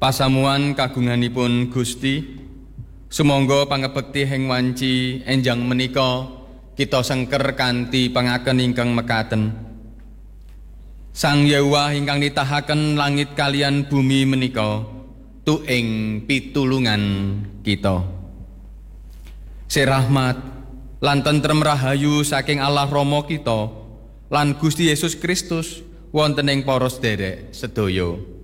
Pasamuan kagunganipun Gusti, sumangga pangebekti hing wanci enjang menika kita sengker kanthi pangaken ingkang mekaten. Sang Yahwa ingkang nitahaken langit kalian bumi menika tuing pitulungan kita. Serahmat lan tentrem rahayu saking Allah Rama kita lan Gusti Yesus Kristus wonten ing para sedherek sedaya.